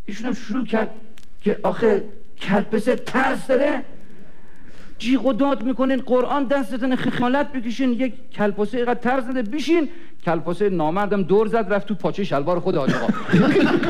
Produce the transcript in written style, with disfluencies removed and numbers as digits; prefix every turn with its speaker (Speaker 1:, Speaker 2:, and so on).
Speaker 1: ایشون هم شروع کرد که آخه کلپسه ترس داره، جیغ و داد میکنین، قرآن دستتون خجالت بکشین، یک کلپسه اینقدر ترس داده، بیشین. کلپسه نامردم دور زد رفت تو پاچه شلوار خود حاج آقا.